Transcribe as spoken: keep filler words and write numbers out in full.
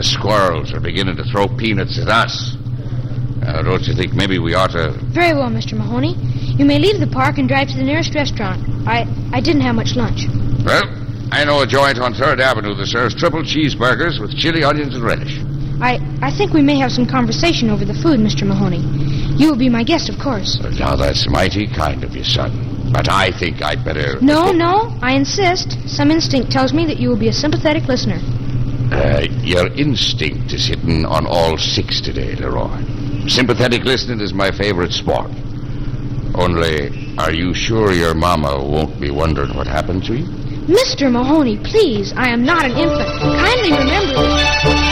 the squirrels are beginning to throw peanuts at us. Uh, don't you think maybe we ought to... Very well, Mister Mahoney. You may leave the park and drive to the nearest restaurant. I, I didn't have much lunch. Well, I know a joint on third Avenue that serves triple cheeseburgers with chili, onions, and relish. I, I think we may have some conversation over the food, Mister Mahoney. You will be my guest, of course. Well, now, that's mighty kind of you, son. But I think I'd better... No, no, I insist. Some instinct tells me that you will be a sympathetic listener. Uh, your instinct is hitting on all six today, Leroy. Sympathetic listening is my favorite sport. Only, are you sure your mama won't be wondering what happened to you? Mister Mahoney, please, I am not an infant. Kindly remember this.